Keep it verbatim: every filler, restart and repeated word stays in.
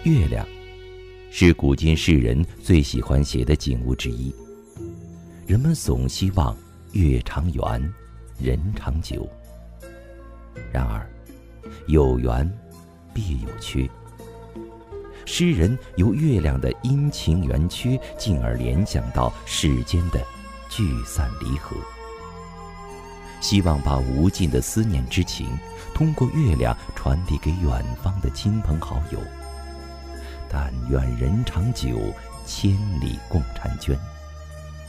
月亮是古今世人最喜欢写的景物之一，人们总希望月长圆，人长久。然而，有圆必有缺。诗人由月亮的阴晴圆缺，进而联想到世间的聚散离合，希望把无尽的思念之情通过月亮传递给远方的亲朋好友。但愿人长久，千里共婵娟。